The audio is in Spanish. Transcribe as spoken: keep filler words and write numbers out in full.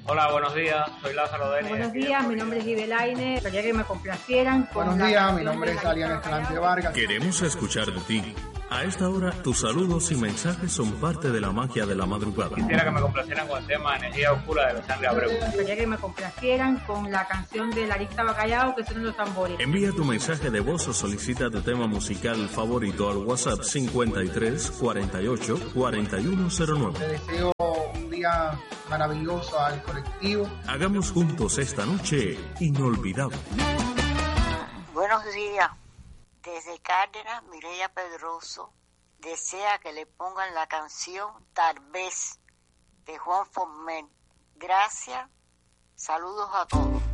Hola, buenos días, soy Lázaro Denis. Buenos días, mi nombre es Ibelaine. Quería que me complacieran con Buenos la días, canción mi nombre de es la Alian Lista Escalante Bacallao. Vargas. Queremos escuchar de ti. A esta hora, tus saludos y mensajes son parte de la magia de la madrugada. Quisiera que me complacieran con el tema Energía Oscura de Alexandre Abreu. Quería que me complacieran con la canción de la Lista Bacallao, que son los tambores. Envía tu mensaje de voz o solicita tu tema musical favorito al WhatsApp cincuenta y tres cuarenta y ocho cuarenta y uno cero nueve. Te deseo un día maravilloso al colectivo. Hagamos juntos esta noche inolvidable. Buenos días. Desde Cárdenas, Mireya Pedroso desea que le pongan la canción Tal vez de Juan Forment. Gracias. Saludos a todos.